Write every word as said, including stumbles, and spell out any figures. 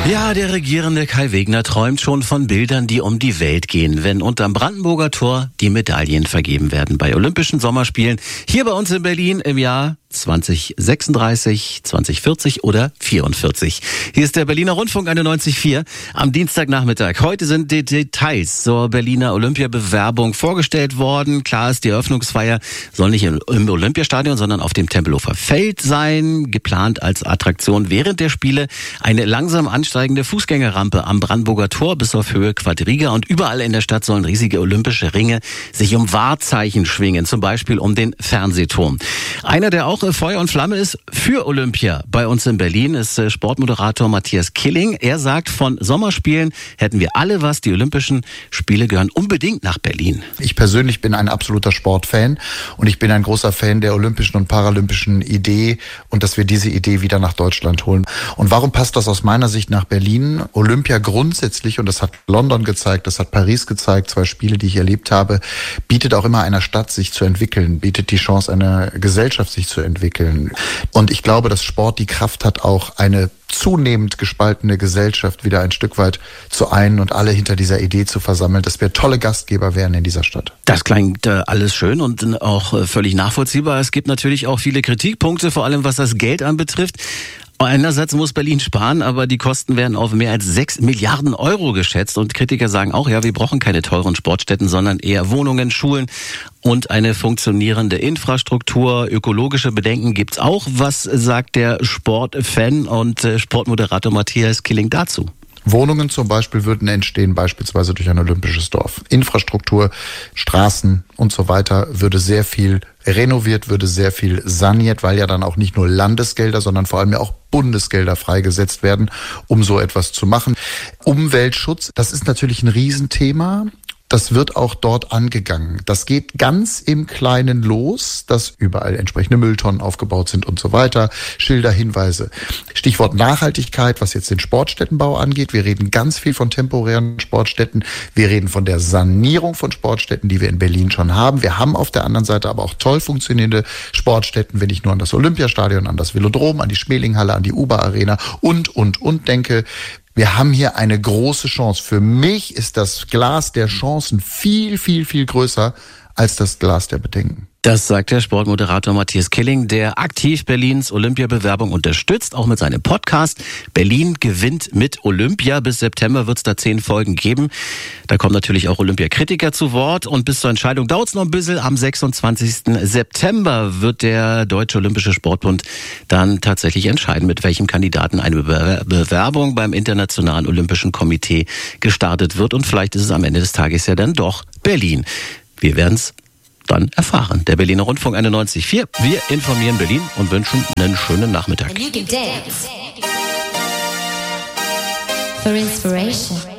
Ja, der regierende Kai Wegner träumt schon von Bildern, die um die Welt gehen, wenn unterm Brandenburger Tor die Medaillen vergeben werden bei Olympischen Sommerspielen hier bei uns in Berlin im Jahr zwanzig sechsunddreißig, zwanzig vierzig oder vierundvierzig. Hier ist der Berliner Rundfunk einundneunzig Komma vier am Dienstagnachmittag. Heute sind die Details zur Berliner Olympiabewerbung vorgestellt worden. Klar ist, die Eröffnungsfeier soll nicht im Olympiastadion, sondern auf dem Tempelhofer Feld sein. Geplant als Attraktion während der Spiele eine langsam ansteigende Fußgängerrampe am Brandenburger Tor bis auf Höhe Quadriga. Und überall in der Stadt sollen riesige olympische Ringe sich um Wahrzeichen schwingen, zum Beispiel um den Fernsehturm. Einer, der auch Feuer und Flamme ist für Olympia bei uns in Berlin, ist Sportmoderator Matthias Killing. Er sagt, von Sommerspielen hätten wir alle was. Die Olympischen Spiele gehören unbedingt nach Berlin. Ich persönlich bin ein absoluter Sportfan und ich bin ein großer Fan der olympischen und paralympischen Idee und dass wir diese Idee wieder nach Deutschland holen. Und warum passt das aus meiner Sicht nach Berlin? Olympia grundsätzlich, und das hat London gezeigt, das hat Paris gezeigt, zwei Spiele, die ich erlebt habe, bietet auch immer einer Stadt, sich zu entwickeln, bietet die Chance einer Gesellschaft, sich zu entwickeln. Und ich glaube, dass Sport die Kraft hat, auch eine zunehmend gespaltene Gesellschaft wieder ein Stück weit zu einen und alle hinter dieser Idee zu versammeln, dass wir tolle Gastgeber wären in dieser Stadt. Das klingt äh, alles schön und auch äh, völlig nachvollziehbar. Es gibt natürlich auch viele Kritikpunkte, vor allem was das Geld anbetrifft. Einerseits muss Berlin sparen, aber die Kosten werden auf mehr als sechs Milliarden Euro geschätzt. Und Kritiker sagen auch, ja, wir brauchen keine teuren Sportstätten, sondern eher Wohnungen, Schulen und eine funktionierende Infrastruktur. Ökologische Bedenken gibt's auch. Was sagt der Sportfan und Sportmoderator Matthias Killing dazu? Wohnungen zum Beispiel würden entstehen, beispielsweise durch ein olympisches Dorf. Infrastruktur, Straßen und so weiter würde sehr viel renoviert, würde sehr viel saniert, weil ja dann auch nicht nur Landesgelder, sondern vor allem ja auch Bundesgelder freigesetzt werden, um so etwas zu machen. Umweltschutz, das ist natürlich ein Riesenthema. Das wird auch dort angegangen. Das geht ganz im Kleinen los, dass überall entsprechende Mülltonnen aufgebaut sind und so weiter. Schilder, Hinweise. Stichwort Nachhaltigkeit, was jetzt den Sportstättenbau angeht. Wir reden ganz viel von temporären Sportstätten. Wir reden von der Sanierung von Sportstätten, die wir in Berlin schon haben. Wir haben auf der anderen Seite aber auch toll funktionierende Sportstätten, wenn ich nur an das Olympiastadion, an das Velodrom, an die Schmelinghalle, an die Uber Arena und, und, und denke. Wir haben hier eine große Chance. Für mich ist das Glas der Chancen viel, viel, viel größer als das Glas der Bedenken. Das sagt der Sportmoderator Matthias Killing, der aktiv Berlins Olympiabewerbung unterstützt, auch mit seinem Podcast. Berlin gewinnt mit Olympia. Bis September wird es da zehn Folgen geben. Da kommen natürlich auch Olympiakritiker zu Wort. Und bis zur Entscheidung dauert es noch ein bisschen. Am sechsundzwanzigsten September wird der Deutsche Olympische Sportbund dann tatsächlich entscheiden, mit welchem Kandidaten eine Bewerbung beim Internationalen Olympischen Komitee gestartet wird. Und vielleicht ist es am Ende des Tages ja dann doch Berlin. Wir werden es dann erfahren. Der Berliner Rundfunk einundneunzig Komma vier. Wir informieren Berlin und wünschen einen schönen Nachmittag. For inspiration.